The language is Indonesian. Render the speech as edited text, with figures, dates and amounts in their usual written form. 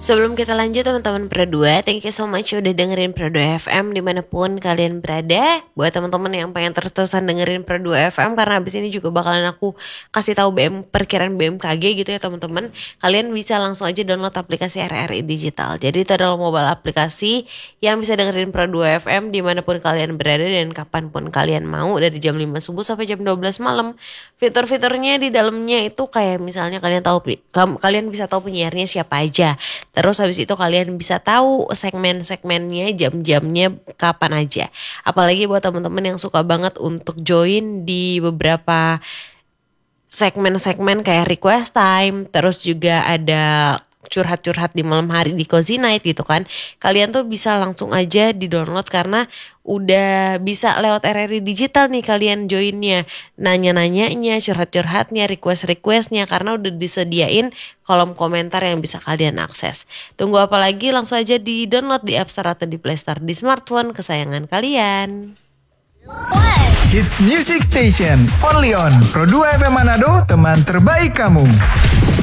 Sebelum kita lanjut teman-teman Pro2, thank you so much udah dengerin Pro2 FM dimanapun kalian berada. Buat teman-teman yang pengen terus-terusan dengerin Pro2 FM, karena abis ini juga bakalan aku kasih tahu perkiraan BMKG gitu ya teman-teman. Kalian bisa langsung aja download aplikasi RRI Digital. Jadi itu adalah mobile aplikasi yang bisa dengerin Pro2 FM dimanapun kalian berada dan kapanpun kalian mau, dari jam 5 subuh sampai jam 12 malam. Fitur-fiturnya di dalamnya itu kayak misalnya kalian bisa tahu penyiarnya siapa aja. Terus habis itu kalian bisa tahu segmen-segmennya, jam-jamnya kapan aja. Apalagi buat teman-teman yang suka banget untuk join di beberapa segmen-segmen kayak request time, terus juga ada curhat-curhat di malam hari di Cozy Night gitu kan. Kalian tuh bisa langsung aja di-download karena udah bisa lewat RRI Digital nih kalian joinnya. Nanya-nanyanya, curhat-curhatnya, request-requestnya, karena udah disediain kolom komentar yang bisa kalian akses. Tunggu apa lagi, langsung aja di-download di App Store atau di Play Store di smartphone kesayangan kalian. Hits Music Station, only on Pro2 FM Manado, teman terbaik kamu.